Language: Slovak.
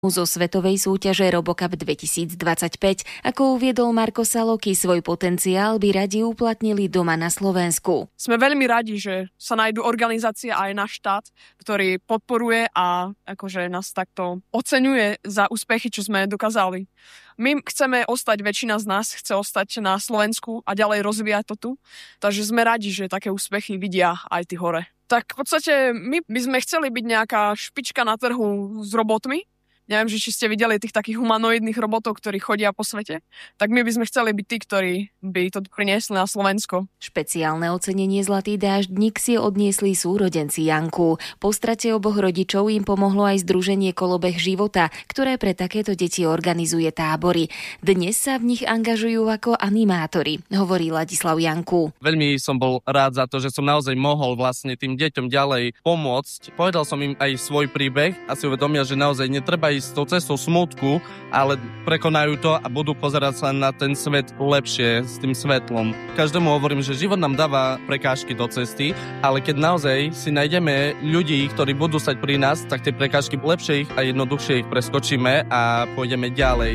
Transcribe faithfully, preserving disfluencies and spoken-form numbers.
zo svetovej súťaže RoboCup dvetisícdvadsaťpäť. Ako uviedol Marko Saloky, svoj potenciál by radi uplatnili doma na Slovensku. Sme veľmi radi, že sa nájdú organizácie aj náš štát, ktorý podporuje a akože nás takto oceňuje za úspechy, čo sme dokázali. My chceme ostať, väčšina z nás chce ostať na Slovensku a ďalej rozvíjať to tu. Takže sme radi, že také úspechy vidia aj tí hore. Tak v podstate my by sme chceli byť nejaká špička na trhu s robotmi. Neviem, že či ste videli tých takých humanoidných robotov, ktorí chodia po svete. Tak my by sme chceli byť tí, ktorí by to priniesli na Slovensko. Špeciálne ocenenie Zlatý dáždnik si odniesli súrodenci Janku. Po strate oboch rodičov im pomohlo aj združenie Kolobeh života, ktoré pre takéto deti organizuje tábory. Dnes sa v nich angažujú ako animátori, hovorí Ladislav Janku. Veľmi som bol rád za to, že som naozaj mohol vlastne tým deťom ďalej pomôcť. Povedal som im aj svoj príbeh a si uvedomil, že naozaj netreba ísť s tou cestou smútku, ale prekonajú to a budú pozerať sa na ten svet lepšie, s tým svetlom. Každému hovorím, že život nám dáva prekážky do cesty, ale keď naozaj si nájdeme ľudí, ktorí budú stať pri nás, tak tie prekážky lepšie ich a jednoduchšie ich preskočíme a pôjdeme ďalej.